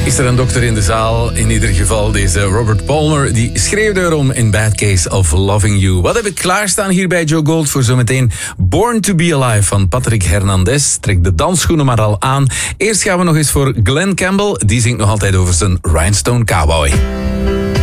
Is er een dokter in de zaal? In ieder geval deze Robert Palmer. Die schreeuwde erom in Bad Case of Loving You. Wat heb ik klaarstaan hier bij Joe Gold voor zometeen? Born to be Alive van Patrick Hernandez. Trek de dansschoenen maar al aan. Eerst gaan we nog eens voor Glen Campbell. Die zingt nog altijd over zijn Rhinestone Cowboy.